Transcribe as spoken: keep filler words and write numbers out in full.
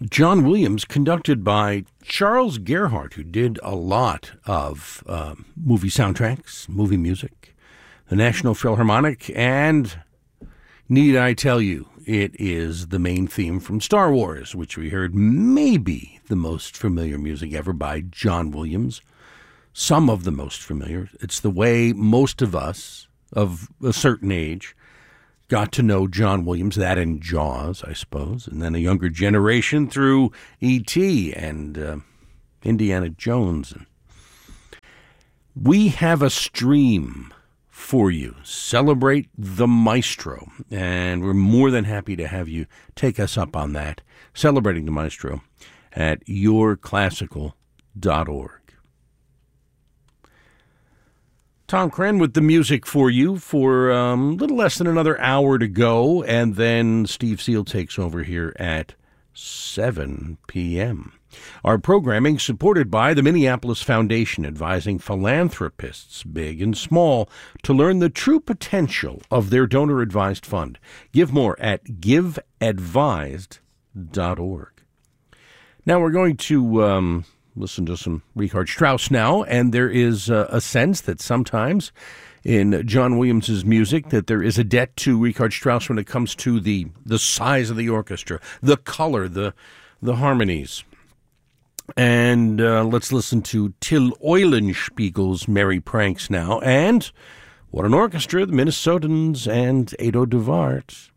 John Williams, conducted by Charles Gerhardt, who did a lot of uh, movie soundtracks, movie music, the National Philharmonic, and need I tell you, it is the main theme from Star Wars, which we heard maybe the most familiar music ever by John Williams. Some of the most familiar. It's the way most of us of a certain age got to know John Williams, that and Jaws, I suppose, and then a younger generation through E T and uh, Indiana Jones. We have a stream for you. Celebrate the Maestro, and we're more than happy to have you take us up on that, celebrating the Maestro at your classical dot org. Tom Crenn with the music for you for a um, little less than another hour to go, and then Steve Seal takes over here at seven p.m. Our programming supported by the Minneapolis Foundation, advising philanthropists, big and small, to learn the true potential of their donor-advised fund. Give more at give advised dot org. Now we're going to Um, listen to some Richard Strauss now, and there is uh, a sense that sometimes in John Williams's music that there is a debt to Richard Strauss when it comes to the the size of the orchestra, the color, the the harmonies. And uh, let's listen to Till Eulenspiegel's Merry Pranks now, and what an orchestra, the Minnesotans and Edo de Waard.